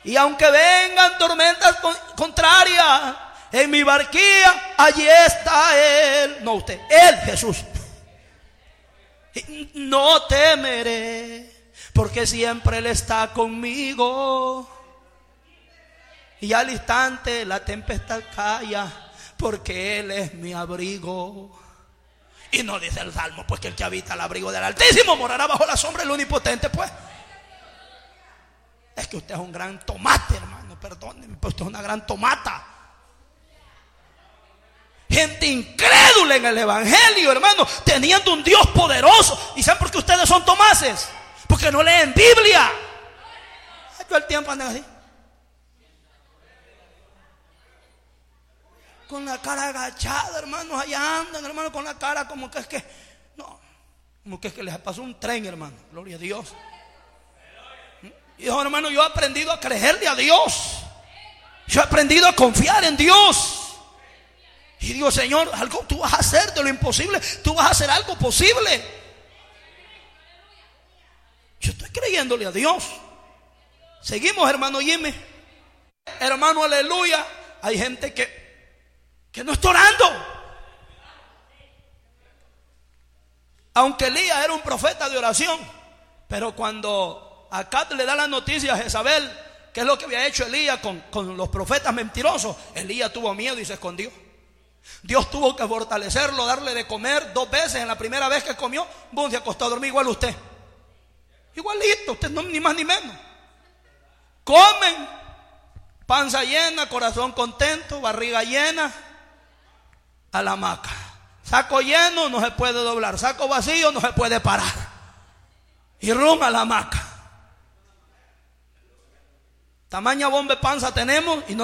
Y aunque vengan tormentas contrarias, en mi barquilla, allí está Él. No usted, Él, Jesús. No temeré, porque siempre Él está conmigo. Y al instante la tempestad calla, porque Él es mi abrigo. Y no dice el Salmo, pues que el que habita al abrigo del Altísimo morará bajo la sombra del Omnipotente. Pues es que usted es un gran tomate, hermano, perdónenme, pero usted es una gran tomata. Gente incrédula en el evangelio, hermano, teniendo un Dios poderoso. ¿Y saben por qué ustedes son tomases? Porque no leen Biblia. Todo el tiempo andan así, con la cara agachada, hermanos. Allá andan, hermano, con la cara como que es que no, como que es que les pasó un tren, hermano. Gloria a Dios. Y dijo, hermano, yo he aprendido a creerle a Dios. Yo he aprendido a confiar en Dios. Y digo, Señor, algo tú vas a hacer de lo imposible. Tú vas a hacer algo posible. Yo estoy creyéndole a Dios. Seguimos, hermano Jimmy. Hermano, aleluya. Hay gente que no está orando. Aunque Elías era un profeta de oración, pero cuando Acab le da la noticia a Jezabel, que es lo que había hecho Elías con los profetas mentirosos, Elías tuvo miedo y se escondió. Dios tuvo que fortalecerlo, darle de comer 2 veces. En la primera vez que comió, boom, se acostó a dormir igual usted. Igualito, usted no, ni más ni menos. Comen, panza llena, corazón contento, barriga llena, a la hamaca. Saco lleno no se puede doblar, saco vacío no se puede parar. Y rum a la hamaca. Tamaña bomba de panza tenemos y no